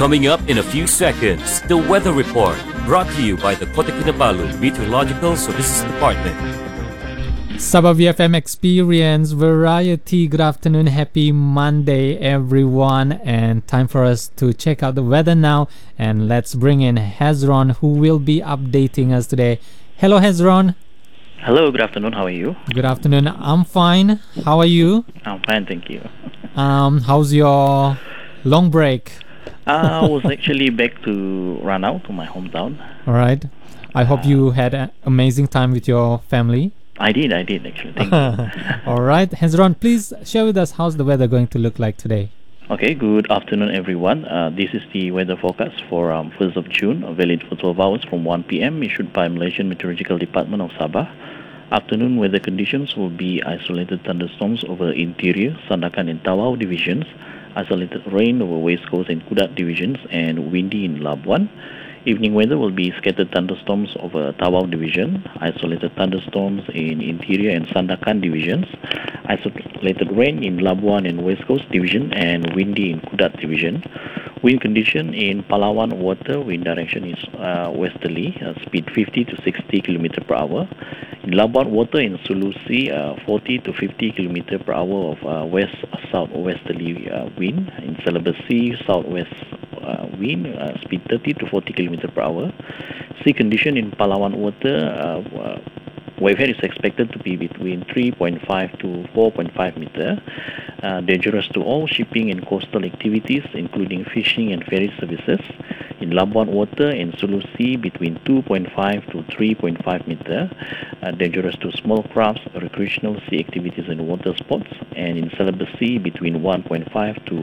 Coming up in a few seconds, the weather report brought to you by the Kota Kinabalu Meteorological Services Department. Sabah VFM Experience Variety. Good afternoon, happy Monday everyone, and time for us to check out the weather now, and let's bring in Hezron, who will be updating us today. Hello Hezron. Hello, good afternoon. How are you? Good afternoon. I'm fine. How are you? I'm fine, thank you. How's your long break? I was actually back to Ranau, to my hometown. All right. I hope you had an amazing time with your family. I did actually. Thank you. All right. Hezron, please share with us how's the weather going to look like today. Okay, good afternoon, everyone. This is the weather forecast for 1st of June, valid for 12 hours from 1 p.m. issued by Malaysian Meteorological Department of Sabah. Afternoon weather conditions will be isolated thunderstorms over interior, Sandakan and Tawau divisions, isolated rain over West Coast and Kudat divisions, and windy in Labuan. Evening weather will be scattered thunderstorms over Tawau division, isolated thunderstorms in interior and Sandakan divisions, isolated rain in Labuan and West Coast division, and windy in Kudat division. Wind condition in Palawan water, wind direction is westerly, speed 50 to 60 km per hour. In Labuan water in Sulusi, 40 to 50 km per hour of west-southwesterly wind. In Celebesi, southwest wind, speed 30 to 40 km per hour. Sea condition in Palawan water, wave is expected to be between 3.5 to 4.5 meter. Dangerous to all shipping and coastal activities, including fishing and ferry services. In Labuan water in Sulusi, between 2.5 to 3.5 meter. Dangerous to small crafts, recreational sea activities and water sports. And in Celebesi, between 1.5 to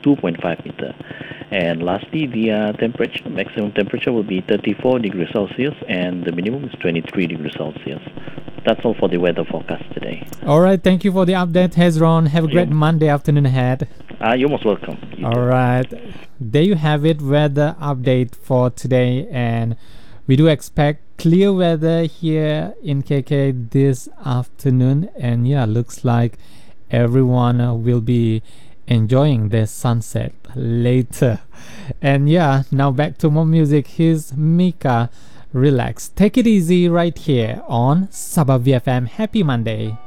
2.5 meter. And lastly, the maximum temperature will be 34 degrees Celsius and the minimum is 23 degrees Celsius. That's all for the weather forecast today. All right, thank you for the update, Hezron. Have a great Monday afternoon ahead. You're most welcome. All right, there you have it, weather update for today, and we do expect clear weather here in KK this afternoon, and yeah, looks like everyone will be enjoying the sunset later. And yeah, now back to more music. Here's Mika, Relax. Take it easy right here on Sabah VFM. Happy Monday.